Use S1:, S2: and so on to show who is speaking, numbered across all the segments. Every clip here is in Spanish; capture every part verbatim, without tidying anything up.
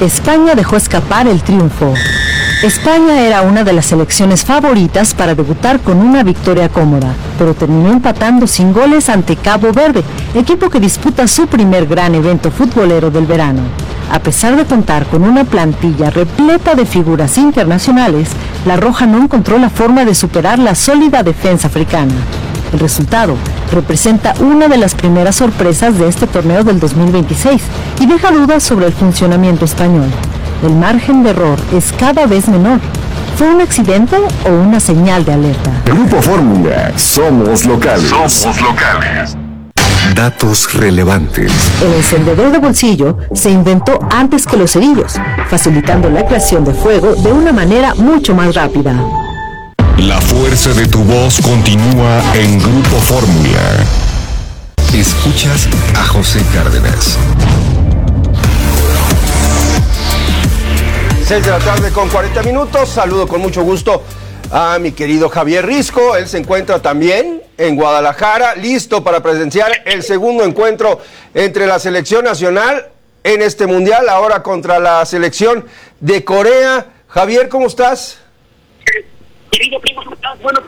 S1: España dejó escapar el triunfo. España era una de las selecciones favoritas para debutar con una victoria cómoda, pero terminó empatando sin goles ante Cabo Verde, equipo que disputa su primer gran evento futbolero del verano. A pesar de contar con una plantilla repleta de figuras internacionales, la Roja no encontró la forma de superar la sólida defensa africana. El resultado representa una de las primeras sorpresas de este torneo del dos mil veintiséis y deja dudas sobre el funcionamiento español. El margen de error es cada vez menor. ¿Fue un accidente o una señal de alerta?
S2: Grupo Fórmula, somos locales.
S3: Somos locales.
S2: Datos relevantes.
S1: El encendedor de bolsillo se inventó antes que los cerillos, facilitando la creación de fuego de una manera mucho más rápida.
S2: La fuerza de tu voz continúa en Grupo Fórmula. Escuchas a José Cárdenas.
S4: seis de la tarde con cuarenta minutos. Saludo con mucho gusto a mi querido Javier Risco. Él se encuentra también en Guadalajara, listo para presenciar el segundo encuentro entre la selección nacional en este mundial, ahora contra la selección de Corea. Javier, ¿cómo estás?
S5: Querido primo, ¿cómo estás? Bueno,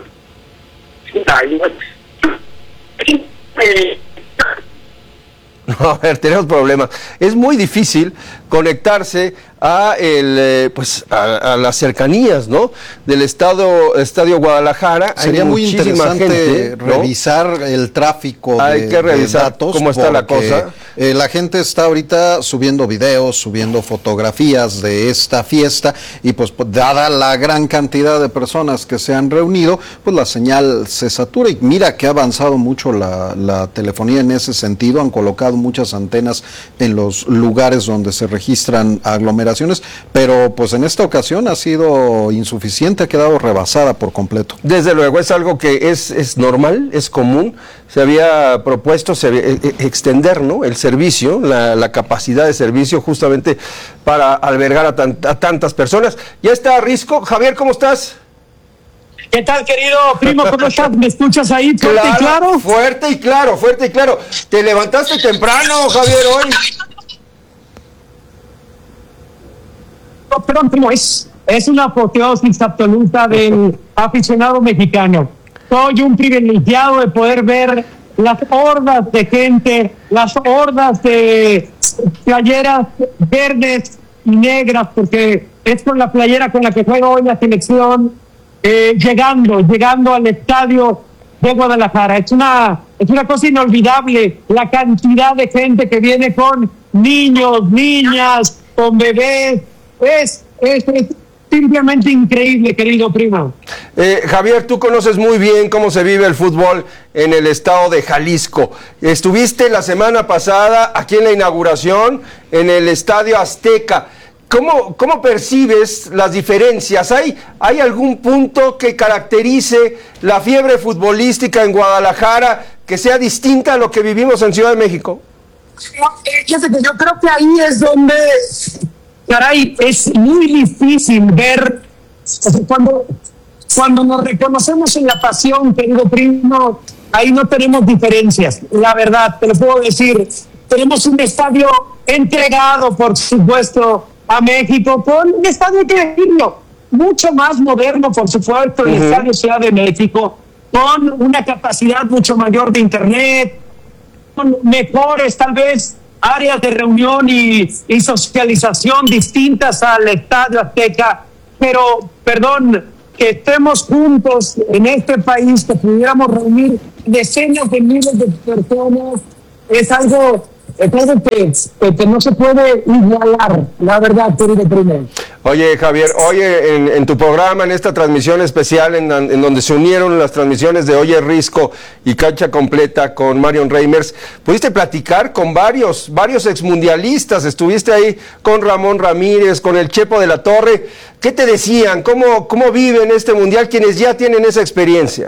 S5: eh,
S4: No, a ver, tenemos problemas. Es muy difícil conectarse a el eh, pues a, a las cercanías, ¿no? Del estadio Estadio Guadalajara.
S6: Sería
S4: Hay
S6: muy interesante
S4: gente, ¿no?
S6: revisar el tráfico
S4: Hay
S6: de,
S4: que revisar
S6: de datos,
S4: cómo está la cosa.
S6: Eh, la gente está ahorita subiendo videos, subiendo fotografías de esta fiesta y pues dada la gran cantidad de personas que se han reunido, pues la señal se satura y mira que ha avanzado mucho la, la telefonía en ese sentido, han colocado muchas antenas en los lugares donde se registran aglomeraciones, pero pues en esta ocasión ha sido insuficiente, ha quedado rebasada por completo.
S4: Desde luego, es algo que es, es normal, es común. Se había propuesto se había, e, e, extender, ¿no?, el servicio, la, la capacidad de servicio justamente para albergar a, tan, a tantas personas. Ya está Risco. Javier, ¿cómo estás?
S5: ¿Qué tal, querido primo? ¿Cómo estás? ¿Me escuchas ahí fuerte
S4: Claro,
S5: y claro?
S4: Fuerte y claro, fuerte y claro. ¿Te levantaste temprano, Javier, hoy?
S5: No, perdón, primo, es, es una apoteosis absoluta del aficionado mexicano. Soy un privilegiado de poder ver las hordas de gente, las hordas de playeras verdes y negras, porque es con la playera con la que juega hoy la selección, eh, llegando, llegando al estadio de Guadalajara. Es una, es una cosa inolvidable la cantidad de gente que viene con niños, niñas, con bebés. Es, es, es simplemente increíble, querido primo.
S4: Eh, Javier, tú conoces muy bien cómo se vive el fútbol en el estado de Jalisco. Estuviste la semana pasada aquí en la inauguración en el Estadio Azteca. ¿Cómo, cómo percibes las diferencias? ¿Hay, ¿Hay algún punto que caracterice la fiebre futbolística en Guadalajara que sea distinta a lo que vivimos en Ciudad de México?
S5: Fíjate que yo creo que ahí es donde, caray, es muy difícil ver, o sea, cuando, cuando nos reconocemos en la pasión, querido primo, ahí no tenemos diferencias. La verdad, te lo puedo decir, tenemos un estadio entregado, por supuesto, a México, con un estadio, hay que decirlo, mucho más moderno, por supuesto, el uh-huh. Estadio Ciudad de México, con una capacidad mucho mayor de internet, con mejores, tal vez, áreas de reunión y, y socialización distintas al Estadio Azteca, pero, perdón, que estemos juntos en este país, que pudiéramos reunir decenas de miles de personas, es algo... Es algo que, que no se puede igualar, la verdad, querido primo.
S4: Oye, Javier, oye, en, en tu programa, en esta transmisión especial, en, en donde se unieron las transmisiones de Oye Risco y Cancha Completa con Marion Reimers, pudiste platicar con varios, varios exmundialistas, estuviste ahí con Ramón Ramírez, con el Chepo de la Torre. ¿Qué te decían? ¿Cómo, cómo viven este mundial quienes ya tienen esa experiencia?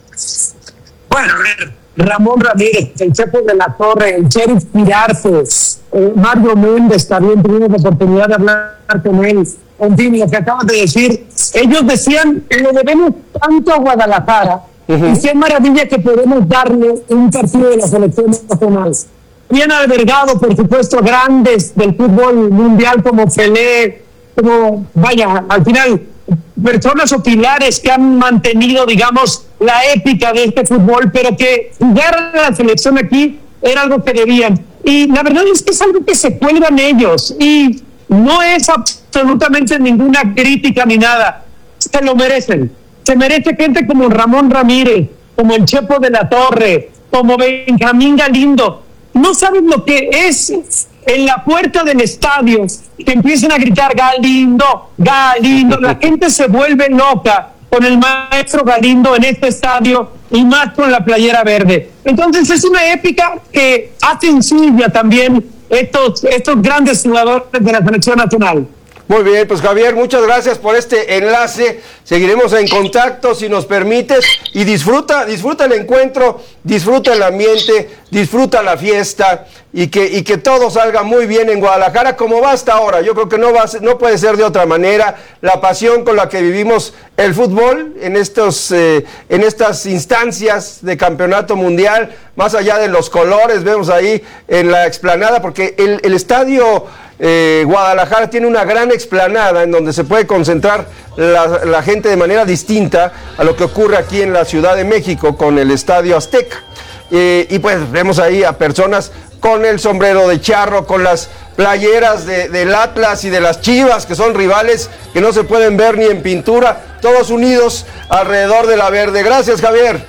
S5: Bueno, a ver. Ramón Ramírez, el Chepo de la Torre, el Sheriff Pirarte, eh, Mario Méndez, también tuvimos la oportunidad de hablar con él. En fin, lo que acabas de decir, ellos decían, le debemos tanto a Guadalajara, uh-huh. y qué maravilla que podemos darle un partido de la selección nacional. y han albergado, por supuesto, grandes del fútbol mundial como Pelé, como, vaya, al final, personas o pilares que han mantenido, digamos, la épica de este fútbol, pero que jugar a la selección aquí era algo que debían. Y la verdad es que es algo que se cuelgan ellos, y no es absolutamente ninguna crítica ni nada. Se lo merecen. Se merece gente como Ramón Ramírez, como el Chepo de la Torre, como Benjamín Galindo. No saben lo que es en la puerta del estadio que empiecen a gritar Galindo, Galindo. La gente se vuelve loca con el maestro Galindo en este estadio y más con la playera verde. Entonces es una épica que hacen suya también estos, estos grandes jugadores de la selección nacional.
S4: Muy bien, pues Javier, muchas gracias por este enlace. Seguiremos en contacto si nos permites, y disfruta, disfruta el encuentro, disfruta el ambiente, disfruta la fiesta, y que, y que todo salga muy bien en Guadalajara como va hasta ahora. Yo creo que no va a ser, no puede ser de otra manera. La pasión con la que vivimos el fútbol en estos, eh, en estas instancias de campeonato mundial, más allá de los colores, vemos ahí en la explanada, porque el, el estadio Eh, Guadalajara tiene una gran explanada en donde se puede concentrar la, la gente de manera distinta a lo que ocurre aquí en la Ciudad de México con el Estadio Azteca. Eh, y pues vemos ahí a personas con el sombrero de charro, con las playeras de, del Atlas y de las Chivas, que son rivales que no se pueden ver ni en pintura, todos unidos alrededor de la verde. Gracias, Javier.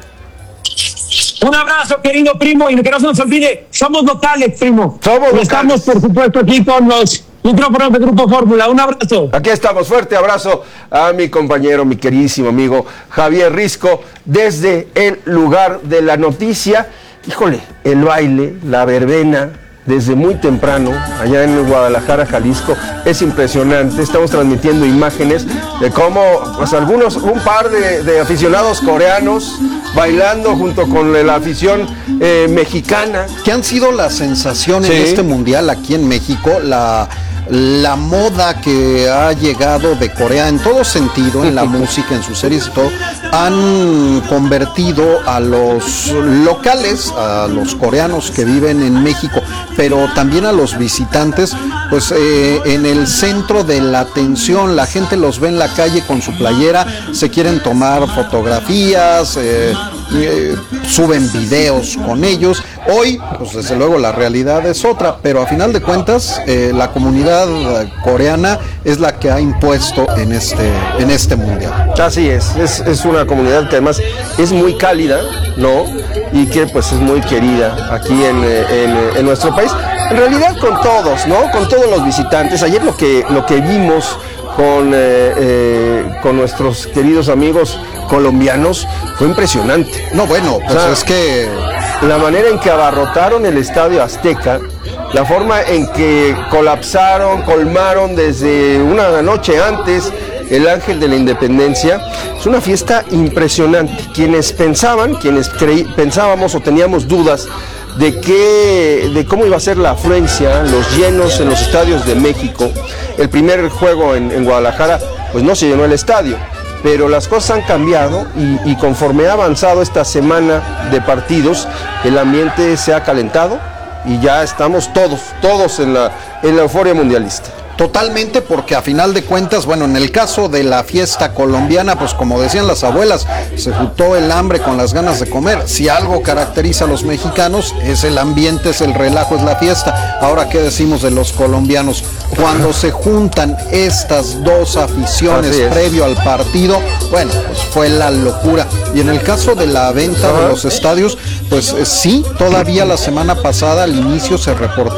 S5: Un abrazo, querido primo, y que no se nos olvide, somos locales, primo.
S4: Somos locales.
S5: Estamos, por supuesto, aquí con los micrófonos de Grupo Fórmula. Un abrazo.
S4: Aquí estamos, fuerte abrazo a mi compañero, mi queridísimo amigo Javier Risco, desde el lugar de la noticia. Híjole, el baile, la verbena, desde muy temprano, allá en Guadalajara, Jalisco, es impresionante. Estamos transmitiendo imágenes de cómo, pues algunos, un par de, de aficionados coreanos bailando junto con la afición eh, mexicana.
S6: Que han sido la sensación en
S4: Sí.
S6: este mundial aquí en México, la, la moda que ha llegado de Corea en todo sentido, en la música, en sus series y todo, han convertido a los locales, a los coreanos que viven en México, pero también a los visitantes, pues eh, en el centro de la atención. La gente los ve en la calle con su playera, se quieren tomar fotografías, eh, eh, suben videos con ellos. Hoy, pues desde luego la realidad es otra, pero a final de cuentas eh, la comunidad coreana es la que ha impuesto en este, en este mundial.
S4: Así es, es, es una comunidad que además es muy cálida, ¿no? Y que pues es muy querida aquí en, en, en nuestro país. En realidad con todos, ¿no? Con todos los visitantes. Ayer lo que, lo que vimos con, eh, eh, con nuestros queridos amigos colombianos fue impresionante.
S6: No, bueno, pues
S4: O sea,
S6: es que
S4: la manera en que abarrotaron el Estadio Azteca, la forma en que colapsaron, colmaron desde una noche antes el Ángel de la Independencia, es una fiesta impresionante. Quienes pensaban, quienes creí, pensábamos o teníamos dudas de qué, de cómo iba a ser la afluencia, los llenos en los estadios de México, el primer juego en, en Guadalajara, pues no se llenó el estadio. Pero las cosas han cambiado y, y conforme ha avanzado esta semana de partidos, el ambiente se ha calentado y ya estamos todos, todos en la, en la euforia mundialista.
S6: totalmente, porque a final de cuentas, bueno, en el caso de la fiesta colombiana, pues como decían las abuelas, se juntó el hambre con las ganas de comer. Si algo caracteriza a los mexicanos es el ambiente, es el relajo, es la fiesta. Ahora, ¿qué decimos de los colombianos? Cuando se juntan estas dos aficiones previo al partido, bueno, pues fue la locura. Y en el caso de la venta de los estadios, pues eh, sí, todavía la semana pasada al inicio se reportaba